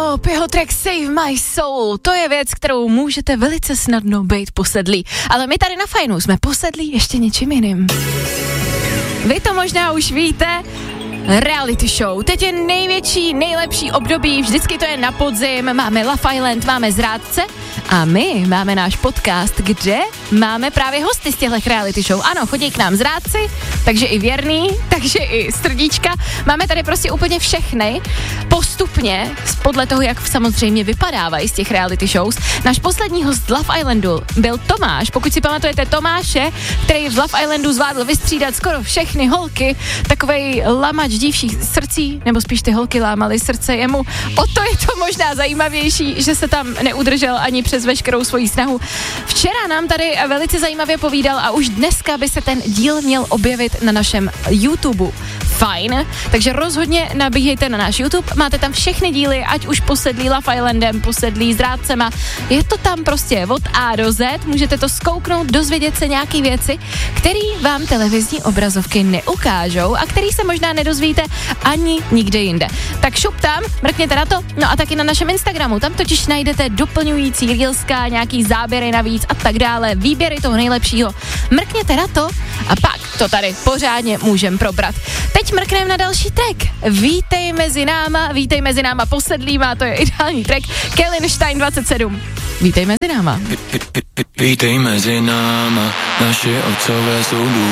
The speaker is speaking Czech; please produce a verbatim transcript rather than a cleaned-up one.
Top, jeho track Save My Soul, to je věc, kterou můžete velice snadno být posedlí. Ale my tady na Fajnu jsme posedlí ještě něčím jiným. Vy to možná už víte, reality show. Teď je největší, nejlepší období, vždycky to je na podzim, máme Love Island, máme Zrádce a my máme náš podcast, kde máme právě hosty z těchto reality show. Ano, chodí k nám Zrádci, takže i Věrný, takže i Srdíčka. Máme tady prostě úplně všechny postupně, podle toho, jak samozřejmě vypadávají z těch reality shows. Náš poslední host Love Islandu byl Tomáš, pokud si pamatujete Tomáše, který v Love Islandu zvládl vystřídat skoro všechny holky, takovej lamač dívších srdcí, nebo spíš ty holky lámaly srdce jemu. O to je to možná zajímavější, že se tam neudržel ani přes veškerou svoji snahu. Včera nám tady velice zajímavě povídal a už dneska by se ten díl měl objevit na našem YouTube. Fajn, takže rozhodně nabíhejte na náš YouTube, máte tam všechny díly, ať už posedlí Love Islandem, posedlí Zrádcema, je to tam prostě od A do Z, můžete to zkouknout, dozvědět se nějaký věci, které vám televizní obrazovky neukážou a který se možná nedozvíte ani nikde jinde. Tak šup tam, mrkněte na to, no a taky na našem Instagramu, tam totiž najdete doplňující reelska, nějaký záběry navíc a tak dále, výběry toho nejlepšího. Mrkněte na to a pak to tady pořádně můžem probrat. Teď mrkneme na další track. Vítej mezi náma, vítej mezi náma posedlýma, to je ideální track. Kellenstein dvacet sedm. Vítej mezi náma. Vítej mezi náma, naši otcové jsou